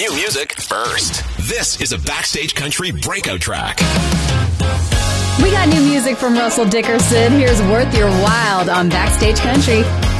New music first. This is a Backstage Country breakout track. We got new music from Russell Dickerson. Here's Worth Your While on Backstage Country.